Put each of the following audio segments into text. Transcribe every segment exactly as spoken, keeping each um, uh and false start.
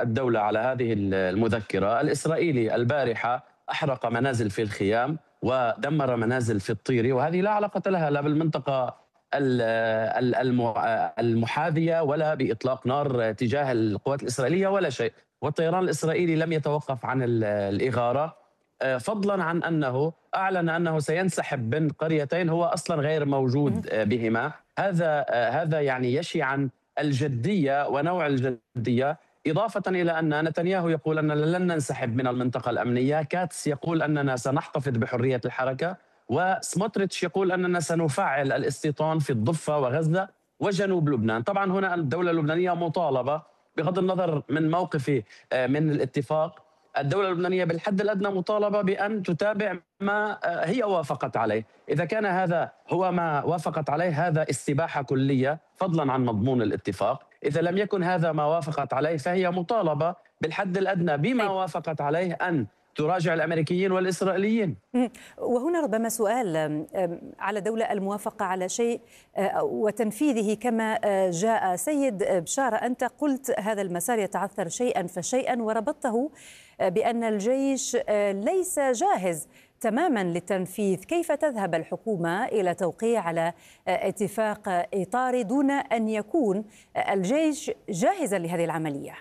الدولة على هذه المذكرة. الإسرائيلي البارحة أحرق منازل في الخيام ودمر منازل في الطيري، وهذه لا علاقة لها لا بالمنطقة المحاذية ولا بإطلاق نار تجاه القوات الإسرائيلية ولا شيء. والطيران الإسرائيلي لم يتوقف عن الإغارة، فضلا عن أنه أعلن أنه سينسحب من قريتين هو أصلا غير موجود بهما. هذا هذا يعني يشي عن الجدية ونوع الجدية، إضافة إلى أن نتنياهو يقول أننا لن ننسحب من المنطقة الأمنية، كاتس يقول أننا سنحتفظ بحرية الحركة، وسموتريتش يقول أننا سنفعل الاستيطان في الضفة وغزة وجنوب لبنان. طبعا هنا الدولة اللبنانية مطالبة بغض النظر من موقفه من الاتفاق، الدولة اللبنانية بالحد الأدنى مطالبة بأن تتابع ما هي وافقت عليه. إذا كان هذا هو ما وافقت عليه هذا استباحة كلية فضلا عن مضمون الاتفاق. إذا لم يكن هذا ما وافقت عليه فهي مطالبة بالحد الأدنى بما وافقت عليه أن تراجع الأمريكيين والإسرائيليين. وهنا ربما سؤال على دولة الموافقة على شيء وتنفيذه كما جاء. سيد بشارة، أنت قلت هذا المسار يتعثر شيئا فشيئا وربطته بأن الجيش ليس جاهز تماما للتنفيذ. كيف تذهب الحكومة إلى توقيع على اتفاق إطاري دون أن يكون الجيش جاهزا لهذه العملية؟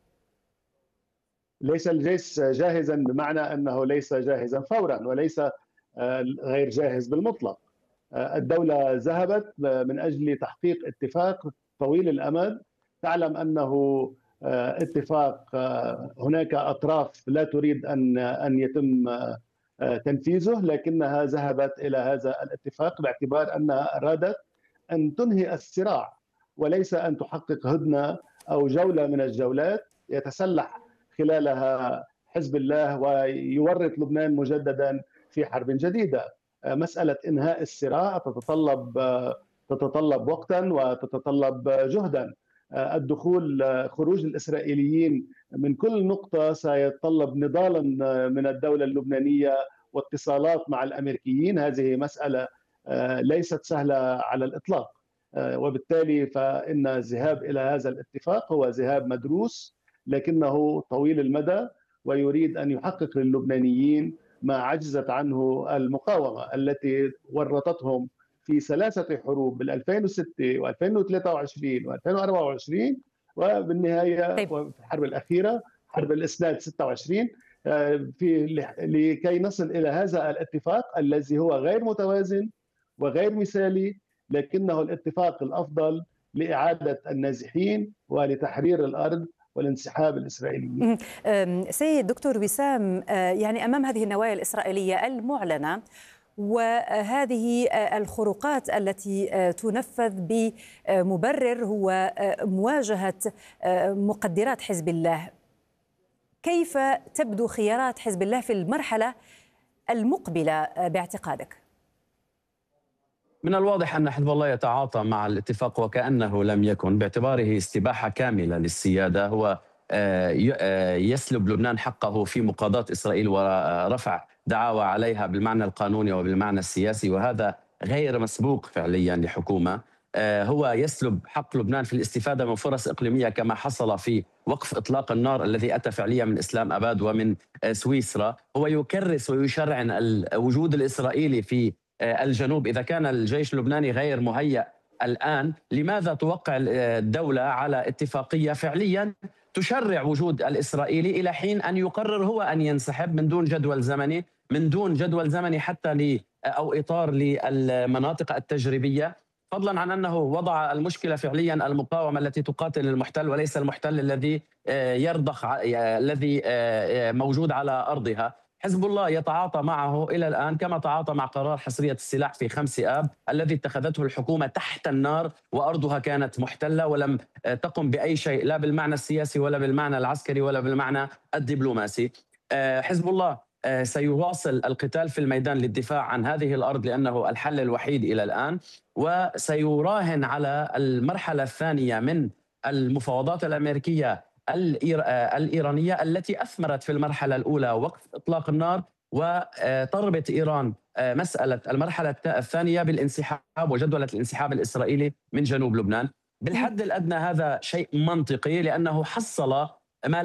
ليس الجيش جاهزا بمعنى أنه ليس جاهزا فورا وليس غير جاهز بالمطلق. الدولة ذهبت من أجل تحقيق اتفاق طويل الأمد. تعلم أنه اتفاق هناك أطراف لا تريد أن أن يتم تنفيذه، لكنها ذهبت إلى هذا الاتفاق باعتبار أنها أرادت أن تنهي الصراع وليس أن تحقق هدنة أو جولة من الجولات يتسلح خلالها حزب الله ويورط لبنان مجددا في حرب جديدة. مسألة إنهاء الصراع تتطلب تتطلب وقتا وتتطلب جهدا. الدخول خروج الإسرائيليين من كل نقطة سيتطلب نضالا من الدولة اللبنانية واتصالات مع الأمريكيين. هذه مسألة ليست سهلة على الإطلاق، وبالتالي فإن الذهاب إلى هذا الاتفاق هو ذهاب مدروس لكنه طويل المدى، ويريد أن يحقق للبنانيين ما عجزت عنه المقاومة التي ورطتهم في ثلاثة حروب بال ألفين وستة وألفين وثلاثة وعشرين وألفين وأربعة وعشرين وبالنهاية في الحرب الأخيرة حرب الإسناد ستة وعشرين، في لكي نصل إلى هذا الاتفاق الذي هو غير متوازن وغير مثالي، لكنه الاتفاق الأفضل لإعادة النازحين ولتحرير الأرض والانسحاب الإسرائيلي. سيد دكتور وسام، يعني أمام هذه النوايا الإسرائيلية المعلنة وهذه الخروقات التي تنفذ بمبرر هو مواجهة مقدرات حزب الله، كيف تبدو خيارات حزب الله في المرحلة المقبلة باعتقادك؟ من الواضح أن حزب الله يتعاطى مع الاتفاق وكأنه لم يكن، باعتباره استباحة كاملة للسيادة. هو يسلب لبنان حقه في مقاضاة إسرائيل ورفع دعاوى عليها بالمعنى القانوني وبالمعنى السياسي، وهذا غير مسبوق فعليا لحكومة. هو يسلب حق لبنان في الاستفادة من فرص إقليمية كما حصل في وقف إطلاق النار الذي أتى فعليا من إسلام أباد ومن سويسرا. هو يكرس ويشرعن الوجود الإسرائيلي في الجنوب. إذا كان الجيش اللبناني غير مهيأ الآن، لماذا توقع الدولة على اتفاقية فعليا تشرع وجود الإسرائيلي إلى حين أن يقرر هو أن ينسحب من دون جدول زمني، من دون جدول زمني حتى ل أو إطار للمناطق التجريبية، فضلا عن أنه وضع المشكلة فعليا المقاومة التي تقاتل المحتل وليس المحتل الذي يرضخ الذي موجود على أرضها. حزب الله يتعاطى معه إلى الآن كما تعاطى مع قرار حصرية السلاح في خمس آب الذي اتخذته الحكومة تحت النار وأرضها كانت محتلة ولم تقم بأي شيء لا بالمعنى السياسي ولا بالمعنى العسكري ولا بالمعنى الدبلوماسي. حزب الله سيواصل القتال في الميدان للدفاع عن هذه الأرض لأنه الحل الوحيد إلى الآن، وسيراهن على المرحلة الثانية من المفاوضات الأمريكية الإيرانية التي أثمرت في المرحلة الأولى وقف إطلاق النار، وتربط إيران مسألة المرحلة الثانية بالانسحاب وجدولة الانسحاب الإسرائيلي من جنوب لبنان. بالحد الأدنى هذا شيء منطقي لأنه حصل